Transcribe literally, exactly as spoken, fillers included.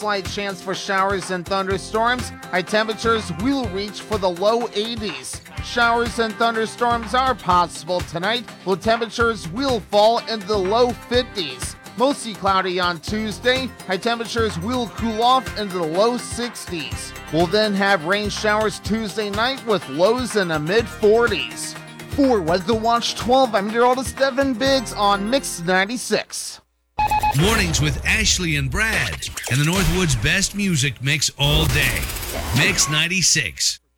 Slight chance for showers and thunderstorms. High temperatures will reach for the low eighties. Showers and thunderstorms are possible tonight. Low temperatures will fall into the low fifties. Mostly cloudy on Tuesday. High temperatures will cool off into the low sixties. We'll then have rain showers Tuesday night with lows in the mid forties. For Weather Watch twelve, I'm meteorologist Devin Biggs on Mix ninety-six. Mornings with Ashley and Brad, and the Northwood's best music mix all day. Mix ninety-six.